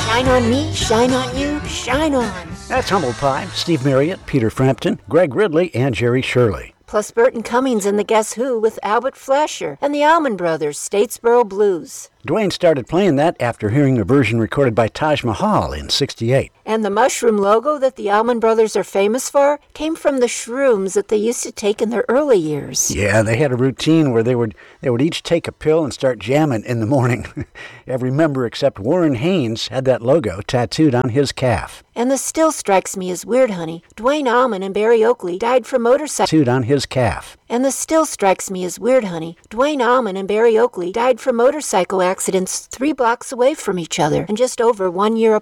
Shine on me, shine on you, shine on. That's Humble Pie, Steve Marriott, Peter Frampton, Greg Ridley, and Jerry Shirley. Plus Burton Cummings and the Guess Who with Albert Flasher and the Allman Brothers, Statesboro Blues. Dwayne started playing that after hearing the version recorded by Taj Mahal in '68. And the mushroom logo that the Allman Brothers are famous for came from the shrooms that they used to take in their early years. Yeah, they had a routine where they would each take a pill and start jamming in the morning. Every member except Warren Haynes had that logo tattooed on his calf. And this still strikes me as weird, honey. Dwayne Allman and Barry Oakley died from motorcycle... Tattooed on his calf. And this still strikes me as weird, honey. Dwayne Allman and Barry Oakley died from motorcycle accidents 3 blocks away from each other and just over 1 year apart.